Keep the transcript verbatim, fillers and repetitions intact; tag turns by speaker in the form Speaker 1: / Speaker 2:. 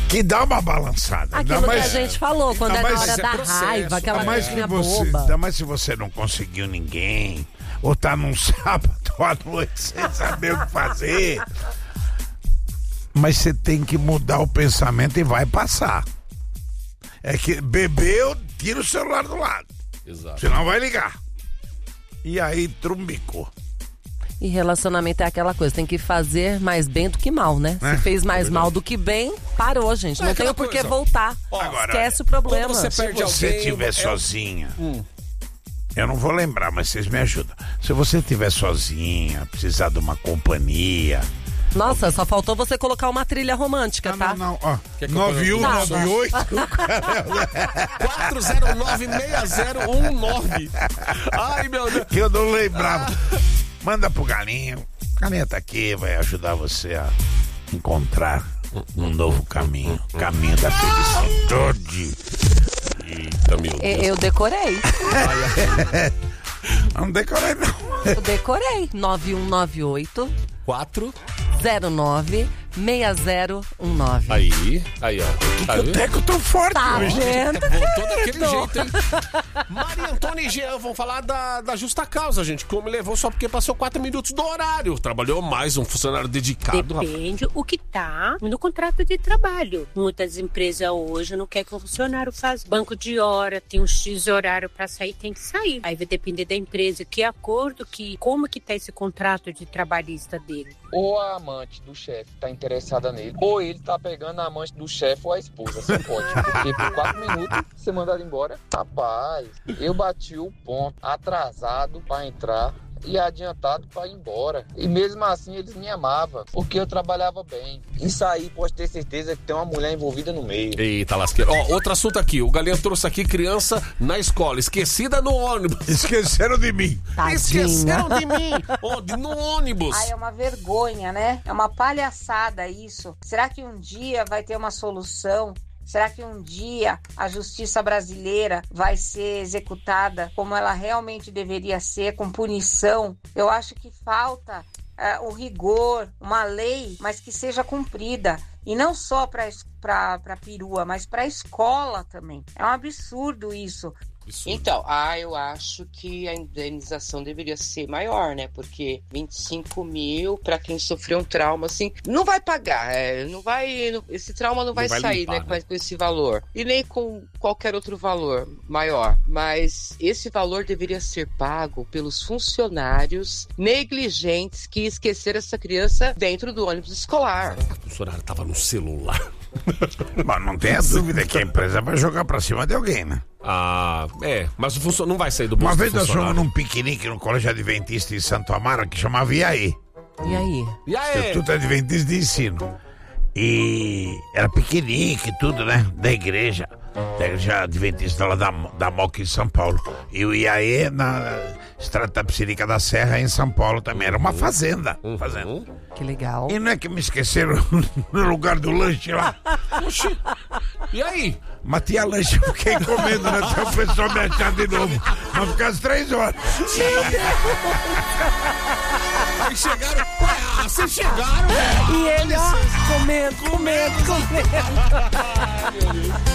Speaker 1: que dá uma balançada.
Speaker 2: Aquilo
Speaker 1: mais,
Speaker 2: que a gente falou, quando é na hora da
Speaker 3: processo,
Speaker 2: raiva, aquela
Speaker 1: mais
Speaker 2: coisinha
Speaker 1: que você,
Speaker 2: boba.
Speaker 1: ainda mais se você não conseguiu ninguém, ou tá num sábado à noite sem saber o que fazer. Mas você tem que mudar o pensamento e vai passar. É que bebeu, tira o celular do lado.
Speaker 3: Exato.
Speaker 1: Senão vai ligar. E aí trumbicou.
Speaker 2: E relacionamento é aquela coisa, tem que fazer mais bem do que mal, né?
Speaker 1: É,
Speaker 2: Se fez mais
Speaker 3: é
Speaker 2: mal do que bem, parou, gente.
Speaker 3: É
Speaker 2: Não tem
Speaker 3: aquela
Speaker 2: o porquê
Speaker 3: coisa, ó.
Speaker 2: voltar.
Speaker 3: Ó,
Speaker 1: agora,
Speaker 2: esquece o problema.
Speaker 3: quando você
Speaker 1: Se
Speaker 3: perde
Speaker 1: você
Speaker 3: alguém,
Speaker 1: estiver
Speaker 3: é-
Speaker 1: sozinha,
Speaker 3: Hum.
Speaker 1: eu não vou lembrar, mas vocês me ajudam. Se você estiver sozinha, precisar de uma companhia...
Speaker 2: Nossa, só faltou você colocar uma trilha romântica,
Speaker 1: Não,
Speaker 2: tá?
Speaker 1: não, não, ó.
Speaker 3: Quer que eu
Speaker 1: nove um
Speaker 3: ponha-
Speaker 1: nove oito
Speaker 3: quatro zero nove seis zero um nove. Ai, meu Deus.
Speaker 1: que eu não lembrava. Manda pro Galinho. Galinha tá aqui, vai ajudar você a encontrar um novo caminho. Caminho da felicidade.
Speaker 3: Eita, meu Deus.
Speaker 2: Eu, eu decorei.
Speaker 1: Não decorei, não.
Speaker 2: Eu decorei. nove um nove oito
Speaker 3: quatro.
Speaker 2: zero nove seis zero um nove.
Speaker 3: Aí, aí, ó. Tá
Speaker 1: O
Speaker 3: vendo?
Speaker 1: Teco tão forte
Speaker 2: Tá
Speaker 1: hoje.
Speaker 2: vendo?
Speaker 3: Voltou daquele jeito, hein? Maria Antônia e Jean vão falar da, da justa causa, gente. Como levou só porque passou quatro minutos do horário. Trabalhou mais, um funcionário dedicado. rapaz.
Speaker 4: Depende o que tá no contrato de trabalho. Muitas empresas hoje não querem que o funcionário faça banco de hora, tem um X horário pra sair, tem que sair. Aí vai depender da empresa, que acordo, que como que tá esse contrato de trabalhista dele.
Speaker 5: Ou a amante do chefe tá interessada nele, ou ele tá pegando a amante do chefe ou a esposa. Você pode. Porque por quatro minutos ser mandado embora. Rapaz, eu bati o ponto atrasado pra entrar e adiantado pra ir embora. E mesmo assim eles me amavam, porque eu trabalhava bem. Isso aí pode ter certeza que tem uma mulher envolvida no meio.
Speaker 3: Eita, lasqueira. Ó, outro assunto aqui. O Galinha trouxe aqui criança na escola, esquecida no ônibus.
Speaker 1: Esqueceram de mim.
Speaker 2: Tadinha.
Speaker 3: Esqueceram de mim. Onde? No ônibus.
Speaker 6: Ai, é uma vergonha, né? É uma palhaçada isso. Será que um dia vai ter uma solução? Será que um dia a justiça brasileira vai ser executada como ela realmente deveria ser, com punição? Eu acho que falta uh, o rigor, uma lei, mas que seja cumprida. E não só para para perua, mas para a escola também. É um absurdo isso.
Speaker 7: Então, ah, eu acho que a indenização deveria ser maior, né? Porque vinte e cinco mil para quem sofreu um trauma, assim, não vai pagar, é, não vai, não, esse trauma não vai,
Speaker 3: vai
Speaker 7: sair,
Speaker 3: limpar,
Speaker 7: né,
Speaker 3: né?
Speaker 7: com, com esse valor. E nem com qualquer outro valor maior. Mas esse valor deveria ser pago pelos funcionários negligentes que esqueceram essa criança dentro do ônibus escolar.
Speaker 3: O funcionário tava no celular.
Speaker 1: Bom, não tenha dúvida que a empresa vai jogar pra cima de alguém, né?
Speaker 3: Ah, é. Mas o funcionário não vai sair do bolso
Speaker 1: Uma
Speaker 3: do
Speaker 1: vez nós fomos
Speaker 3: funcionário.
Speaker 1: num piquenique no Colégio Adventista em Santo Amaro, que chamava I A E,
Speaker 2: E aí?
Speaker 3: E aí?
Speaker 1: Instituto Adventista de Ensino. E era piquenique e tudo, né? Da igreja. Da igreja Adventista lá da, da Moca em São Paulo. E o I A E na Estrada Tapicerica da Serra em São Paulo também. Era uma fazenda.
Speaker 3: Uhum.
Speaker 1: fazenda.
Speaker 2: Que legal.
Speaker 1: E não é que me esqueceram no lugar do lanche lá?
Speaker 3: Oxi. E aí?
Speaker 1: Mas tinha lanche, eu fiquei comendo, né? Até o pessoal me achar de novo. Mas ficar as três horas.
Speaker 3: Aí chegaram. Ah, vocês chegaram.
Speaker 2: E ele, ó, comendo, comendo, comendo.
Speaker 3: Ai, meu Deus.